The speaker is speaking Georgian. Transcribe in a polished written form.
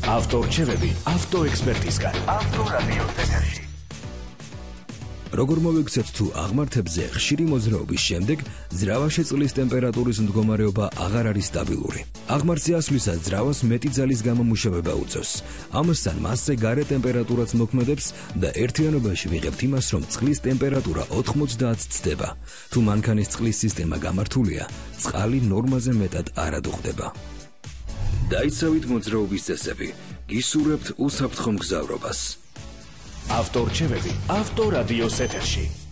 ავტორჩევები ავტოექსპერტისგან. ავტორადიოს ეთერში. როგორ მოვიქცევთ თუ აღმართებზე ხშირი მოძრაობის შემდეგ ძრავაში წყლის ტემპერატურის მდგომარეობა აღარ არის სტაბილური. აღმართზე ასვლისას ძრავას მეტი ძალის გამომუშავება უწევს. ამასთან მასზე გარე ტემპერატურაც მოქმედებს და ერთიანობაში ვიღებთ იმას, რომ წყლის ტემპერატურა 90 ცდება. თუ მანქანის წყლის სისტემა გამართულია, წყალი ნორმაზე მეტად არ ადუღდება. დაიცავით მოძრაობის წესები, გისურვებთ უსაფრთხო მგზავრობას. ავტორჩევები ავტორადიოს ეთერში.